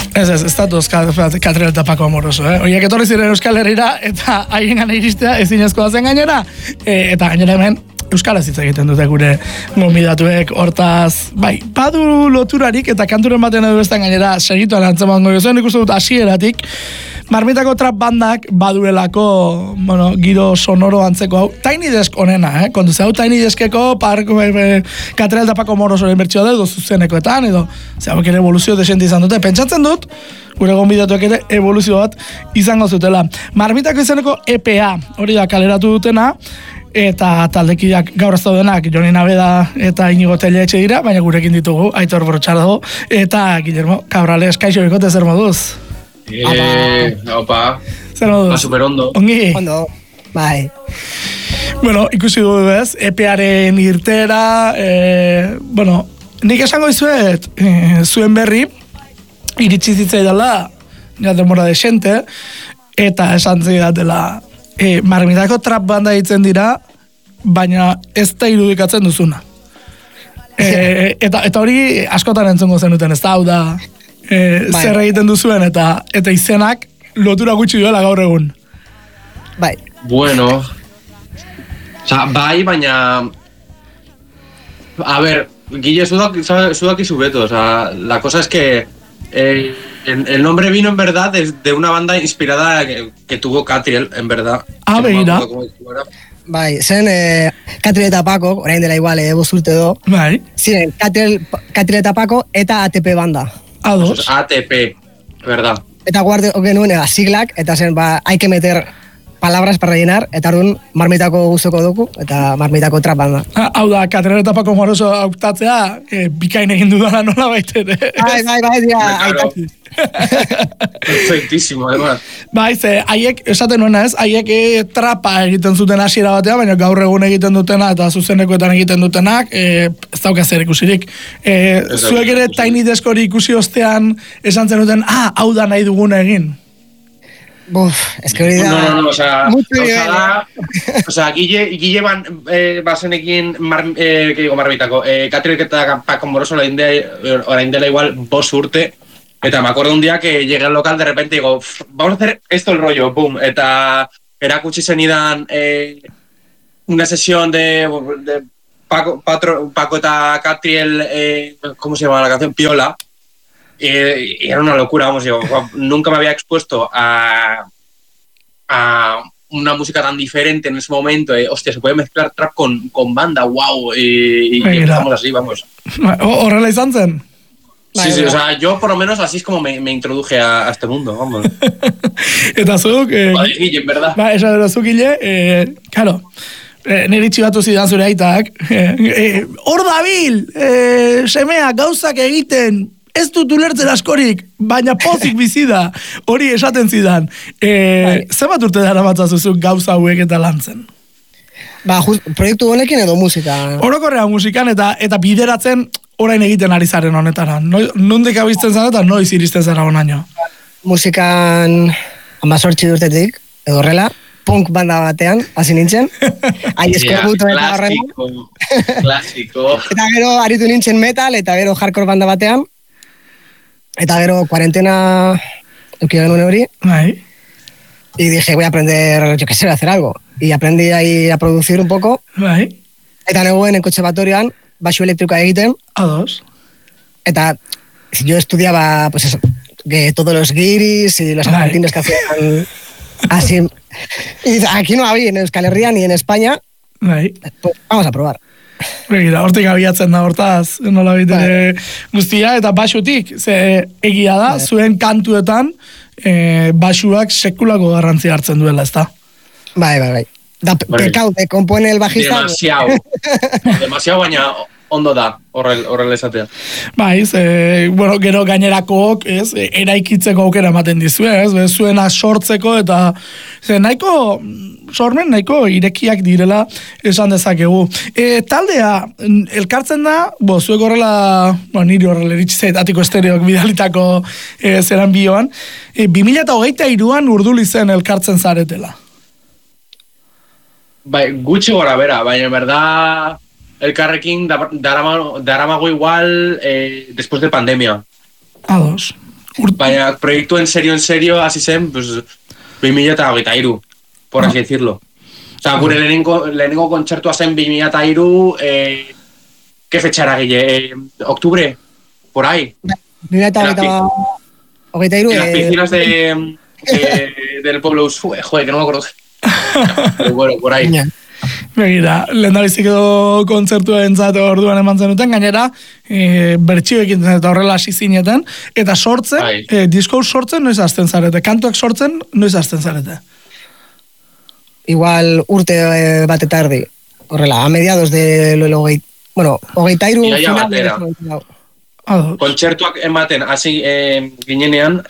Ez datoz Katriel eta Paco Amoroso, Horiek etorri ziren Euskal Herrira eta haien gana iristea ezinezkoa zen gainera, eta gainera hemen euskaraz hitz egiten dute gure gonbidatuek, hortaz, bai, badu loturarik eta kanturen baten edo bestan gainera segituan antzemango jozen, ikusten dut hasieratik, Marmitako trap bandak baduelako, giro sonoro antzeko hau, Tiny Desk onena, kontu hau Tiny Deskeko Katriel eta Paco Amorosoren bertsioa da, edo zuzenekoetan, edo, hauek ere evoluzio desente izan dute, pentsatzen dut, gure gonbidatuak ere evoluzio bat izango zutela. Marmitako izeneko EPA, hori da kaleratu dutena, eta taldekideak gaur ez daudenak Joni Naveda eta Inigo Telleetxe dira, baina gurekin ditugu Aitor Bortxardo eta Guillermo Cabrales. Kaixo bikote, zer moduz? Opa. Zer moduz? Super ondo. Ongi? Ondo, bai. Bueno, ikusi dugu ez, EPEaren irtera, nik esango izuet, zuen berri, iritsi zitzaidala, ja demora desente, eta esan zidatela, Marmitako trap banda ditzen dira, baina ez da irudikatzen duzuna. Eta hori askotan entzungo zenuten, ez da, hau da, zer egiten duzuen, eta izenak lotura gutxi duela gaur egun. Bai. Bueno, bai, baina... A ver, Guille, sudak y su veto, la cosa es que el nombre vino en verdad de una banda inspirada que tuvo Catriel, en verdad. Begira. Bai, zen Catriel eta Paco, orain dela igual, 5 urte do. Bai. Ziren, Catriel eta Paco eta ATP banda. A2. ATP, verdad. Eta guarde genuen siglak, eta zen, hay que meter palabras para rellenar, eta orduan Marmitako guztoko dugu, eta Marmitako trap banda. Hau da, Katriel eta Paco Amoroso hautatzea, bikain egin dudala nola baitere. Bai, dira. Perfectísimo, además. Bai, haiek, esaten nuena ez, haiek trapa egiten zuten hasiera batea, baina gaur egun egiten dutena eta zuzenekoetan egiten dutenak, ez dauka zer ikusirik. Zuek ere Tiny Desk hori ikusi ostean esan zenuten, hau da nahi duguna egin. Es que hori da... No, Guille bazenekin Marmitako, Catriel eta Paco Amoroso orain dela igual 5 urte, eta me acuerdo un día que llegué al local de repente y digo, vamos a hacer esto el rollo, pum, eta erakutsi zenidan una sesión de Paco eta Catriel, ¿cómo se llama la canción? Piola. Y era una locura, vamos, nunca me había expuesto a una música tan diferente en ese momento, hostia, se puede mezclar trap con banda, wow, y empezamos así, vamos. ¿Horrela izan zen? Sí, yo por lo menos así es como me introduje a este mundo, vamos. Eta zuk... Guille, en verdad. Esa zuk, Guille, claro, niri txibatu zidan zure aitak, hor dabil, semea, gauzak egiten, ez dut ulertzen askorik, baina pozik bizi da, hori esaten zidan. Zenbat urte dara batzazuzuk gauza hauek eta lantzen? Proiektu honekin edo musika? Orokorrean musikan eta bideratzen orain egiten ari zaren honetara. Nondik abizten zara eta noiz iristen zara honaino? Musikan 18 urtetik, edo horrela, punk banda batean, hasi nintzen. Eskorbuto eta horrela. Klasiko. Eta gero aritu nintzen metal, eta gero hardcore banda batean. Eta gero cuarentena euki genuen hori. Bai. Y dije, voy a aprender, yo qué sé, a hacer algo. Y aprendí ahí a producir un poco. Bai. Eta negoen en konservatorioan, baxu elektrikoa egiten. A2. Eta yo estudiaba, pues eso, que todos los guiris y los argentinos que hacían así. Y aquí no había, en Euskal Herria ni en España. Bai. Pues vamos a probar. Begira, hortik abiatzen da hortaz, nola bitere guztia, eta baxutik, ze egia da, zuen kantuetan, baxuak sekulako garrantzia hartzen duela, ez da? Bai. Da pecado de compone el bajista. Demasiado, baina ondo da, horrel esatea. Bai, gero gainerakook, ez, eraikitzeko aukera ematen dizue, ez, zuena sortzeko, eta nahiko, sormen nahiko irekiak direla esan dezakegu. Taldea, elkartzen da, zuek horrela, niri horrela eritxizait, Atiko Estereok bidalitako zeran bioan, 2023an Urduli zen elkartzen zaretela. Bai, gutxi gora bera, baina en verdad elkarrekin daramago igual después de pandemia. A2. Baina proiektuen serio, hasi zen, pues, 2023, por así decirlo. Osa, gure lehenengo kontzertua zen 2003, ¿qué fecha era, Guille? ¿Octubre? ¿Por ahí? 2023. En las piscinas del pueblo Usue, joder, que no me acuerdo. Pero bueno, por ahí. Begira, lehen da biziko kontzertua entzat orduan eman zenuten, gainera, bertxio egiten eta horrela hasi zineten, eta sortzen, disko sortzen noiz hasten zarete, kantuak sortzen noiz hasten zarete. Igual urte bat eta erdi, horrela, a mediados de hogeita iru final. Kontzertuak ematen, hasi ginenean,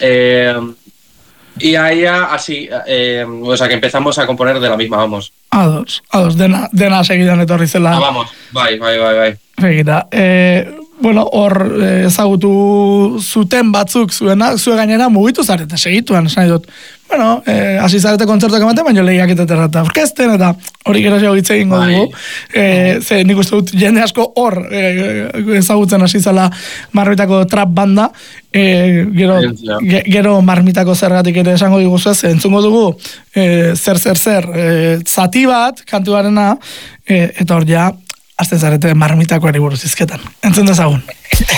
ia, así, o sea, que empezamos a componer de la misma, vamos. Ados, dena segidan etorri zela. Vamos, bai. Begira, hor ezagutu zuten batzuk zue gainera mugitu zarete, segituan, esan dut. Hasi zarete kontzertuak ematen, baina lehiak eta orkesten, eta hori gero jau hitz egingo dugu. Ze nik uste dut jende asko hor ezagutzen hasi zela Marmitako trap banda, gero Marmitako zergatik ere esango diguzu ez, entzungo dugu zer, zati bat, kantuarena, eta hor ja, azten zarete Marmitakoari buruz izketan. Entzun dezagun.